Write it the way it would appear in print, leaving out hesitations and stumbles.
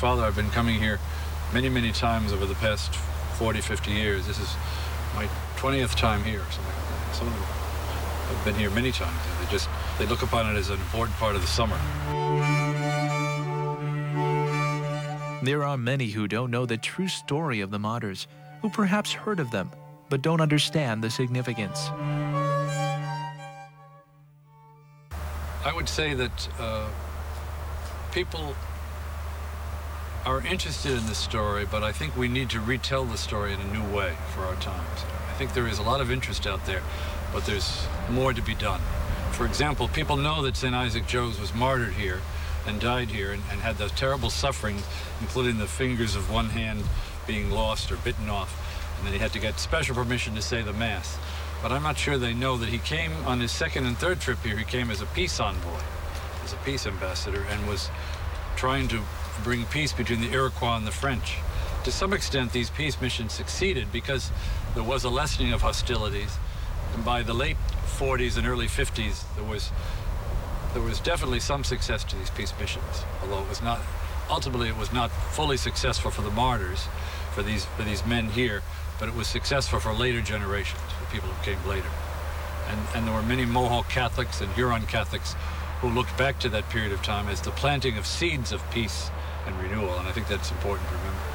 father, I've been coming here many, many times over the past 40, 50 years. This is my 20th time here, or something like that. Some of them have been here many times. They look upon it as an important part of the summer. There are many who don't know the true story of the martyrs, who perhaps heard of them, but don't understand the significance. I would say that people are interested in this story, but I think we need to retell the story in a new way for our times. I think there is a lot of interest out there, but there's more to be done. For example, people know that St. Isaac Jogues was martyred here and died here and had those terrible sufferings, including the fingers of one hand being lost or bitten off, and then he had to get special permission to say the Mass. But I'm not sure they know that he came on his second and third trip here. He came as a peace envoy, as a peace ambassador, and was trying to bring peace between the Iroquois and the French. To some extent, these peace missions succeeded because there was a lessening of hostilities. And by the late 40s and early 50s, there was definitely some success to these peace missions, although ultimately it was not fully successful for the martyrs, for these men here, but it was successful for later generations, for people who came later. And there were many Mohawk Catholics and Huron Catholics who looked back to that period of time as the planting of seeds of peace and renewal, and I think that's important to remember.